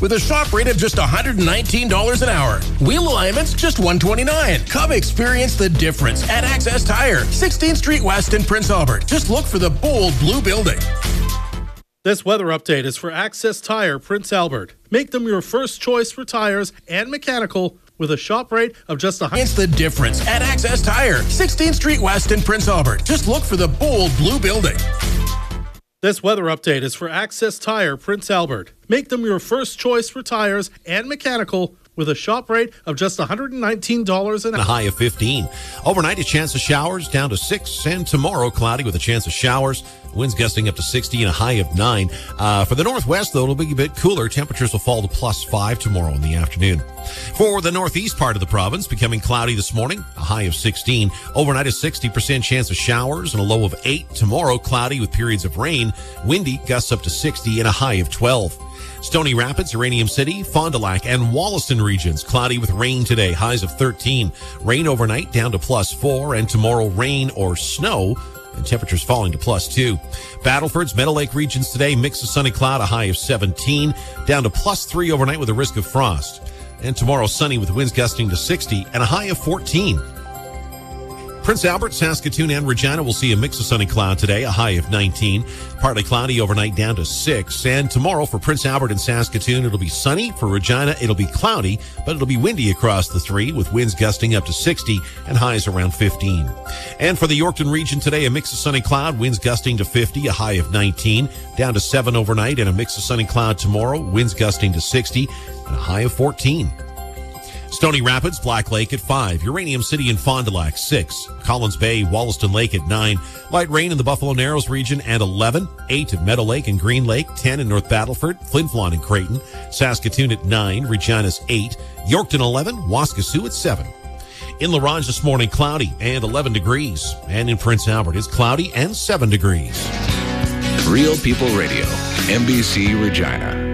with a shop rate of just $119 an hour. Wheel alignments, just $129. Come experience the difference at Access Tire, 16th Street West in Prince Albert. Just look for the bold blue building. This weather update is for Access Tire, Prince Albert. Make them your first choice for tires and mechanical with a shop rate of just It's the difference at Access Tire, 16th Street West in Prince Albert. Just look for the bold blue building. This weather update is for Access Tire, Prince Albert. Make them your first choice for tires and mechanical with a shop rate of just $119 an hour. A high of 15. Overnight, a chance of showers down to 6. And tomorrow, cloudy with a chance of showers. Winds gusting up to 60 and a high of 9. For the northwest, though, it'll be a bit cooler. Temperatures will fall to +5 tomorrow in the afternoon. For the northeast part of the province, becoming cloudy this morning, a high of 16. Overnight, a 60% chance of showers and a low of 8. Tomorrow, cloudy with periods of rain. Windy, gusts up to 60 and a high of 12. Stony Rapids, Uranium City, Fond du Lac, and Wollaston regions. Cloudy with rain today, highs of 13. Rain overnight down to +4, and tomorrow rain or snow, and temperatures falling to +2. Battleford's Meadow Lake regions today, mix of sunny cloud, a high of 17, down to +3 overnight with a risk of frost. And tomorrow sunny with winds gusting to 60 and a high of 14. Prince Albert, Saskatoon, and Regina will see a mix of sunny cloud today, a high of 19. Partly cloudy overnight down to 6. And tomorrow for Prince Albert and Saskatoon, it'll be sunny. For Regina, it'll be cloudy, but it'll be windy across the 3 with winds gusting up to 60 and highs around 15. And for the Yorkton region today, a mix of sunny cloud, winds gusting to 50, a high of 19, down to 7 overnight, and a mix of sunny cloud tomorrow, winds gusting to 60 and a high of 14. Stony Rapids, Black Lake at 5. Uranium City and Fond du Lac, 6. Collins Bay, Wollaston Lake at 9. Light rain in the Buffalo Narrows region at 11. 8 at Meadow Lake and Green Lake. 10 in North Battleford, Flin Flon and Creighton. Saskatoon at 9. Regina's 8. Yorkton 11. Waskesiu at 7. In La Ronge this morning, cloudy and 11 degrees. And in Prince Albert, it's cloudy and 7 degrees. Real People Radio, NBC Regina.